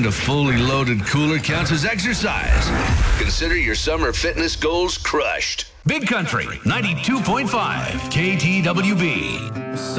a fully loaded cooler counts as exercise. Consider your summer fitness goals crushed. Big Country 92.5 KTWB.